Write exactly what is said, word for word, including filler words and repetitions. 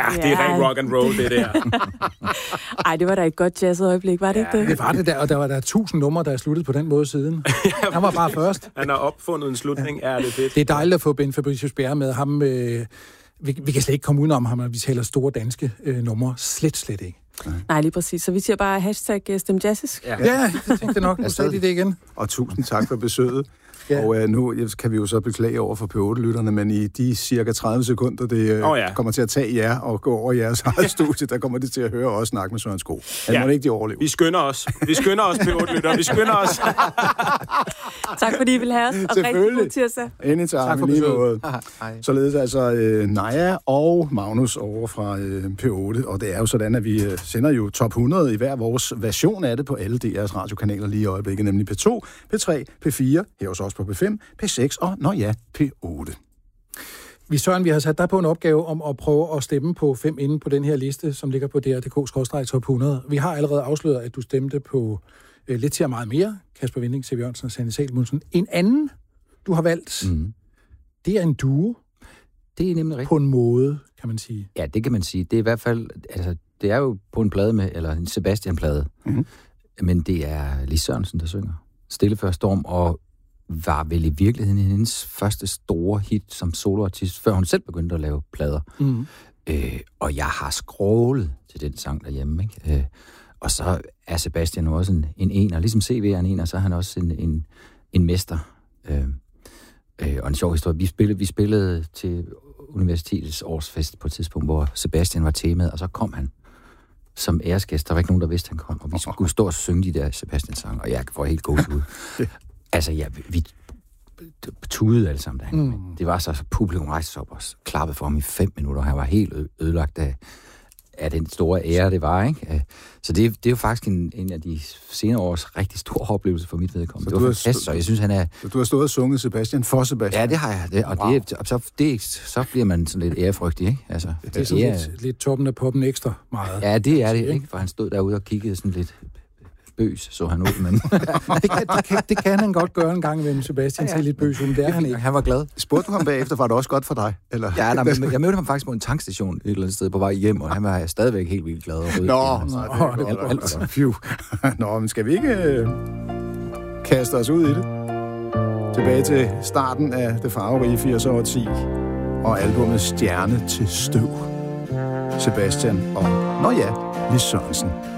Ja, det er rent rock and roll, det der. Ej, det var da et godt jazzøjeblik, var det Ja, ikke det? Det var det der, og der var der tusind numre, der er sluttet på den måde siden. Han var bare først. Han har opfundet en slutning, ja. Er det fedt. Det er dejligt at få Ben Fabricius Bjerre med. Ham, øh, vi, vi kan slet ikke komme udenom ham, når vi taler store danske øh, numre. Slet, slet ikke. Nej, lige præcis. Så vi siger bare hashtag uh, stem jazzes. Ja, ja jeg tænkte nok. Nu sagde de det igen. Og tusind tak for besøget. Ja. Og øh, nu kan vi jo så beklage over for P otte-lytterne, men i de cirka tredive sekunder, det øh, oh, ja. kommer til at tage jer og gå over jeres eget studie, der kommer det til at høre og snakke med Søren Sko. Han ja. må ikke de overleve. Vi skynder os. Vi skynder os, P otte-lyttere. Vi skynder os. Tak fordi I vil have os. Og rigtig god tirsdag. Anytime. Tak for besøget. Hej. Således altså øh, Naja og Magnus over fra øh, P otte, og det er jo sådan, at vi øh, sender jo top hundrede i hver vores version af det på alle D R's radiokanaler lige i øjeblikket, nemlig P to, P tre, P fire, her hos os på P fem, P seks og, nå ja, P otte. Vi, Søren, vi har sat dig på en opgave om at prøve at stemme på fem inde på den her liste, som ligger på D R punktum d k top hundrede. Vi har allerede afsløret, at du stemte på øh, lidt til meget mere, Kasper Winding, C V Jørgensen og Sanne Salomonsen. En anden, du har valgt, mm. det er en duo. Det er nemlig rigtigt. På en måde, kan man sige. Ja, det kan man sige. Det er i hvert fald, altså, det er jo på en plade med, eller en Sebastian-plade. Mm-hmm. Men det er Lis Sørensen, der synger. Stille før storm, og var vel i virkeligheden hendes første store hit som soloartist, før hun selv begyndte at lave plader. Mm. Øh, og jeg har skrålet til den sang derhjemme, ikke? Øh, og så er Sebastian jo også en, en ener, ligesom C V er en ener, så er han også en, en, en mester. Øh, øh, og en sjov historie. Vi spillede, vi spillede til universitetets årsfest på et tidspunkt, hvor Sebastian var temaet, og så kom han som æresgæst. Der var ikke nogen, der vidste, han kom, og vi skulle stå og synge de der Sebastian-sange, og jeg får helt gås ud. Altså, ja, vi tudede alle sammen derinde. Mm. Det var så, publikum rejste op og klappede for ham i fem minutter. Han var helt ødelagt af, af den store ære, det var, ikke? Så det, det er jo faktisk en, en af de senere års rigtig store oplevelser for mit vedkommende. Så det var fantastisk, så jeg synes, han er... Så du har stået og sunget Sebastian for Sebastian? Ja, det har jeg. Det, og wow. det, så, det, så bliver man sådan lidt ærefrygtig, ikke? Altså, det er sådan lidt, lidt toppen af poppen ekstra meget. Ja, det er det, ikke? For han stod derude og kiggede sådan lidt... bøs, så han ud, men... det, kan, det, kan, det kan han godt gøre en gang imellem, Sebastian, ja, ja. Til lidt bøs, men det er han ikke. Han var glad. Spurgte du ham bagefter, var det også godt for dig? Eller? Ja, nej, men jeg mødte ham faktisk på en tankstation et eller andet sted på vej hjem, og han var stadigvæk helt vildt glad. Og Nå, nå, det er godt. Nå, men skal vi ikke øh, kaste os ud i det? Tilbage til starten af det farverige firserne årti, og albumet Stjerne til støv. Sebastian og, nå ja, Lis Sørensen.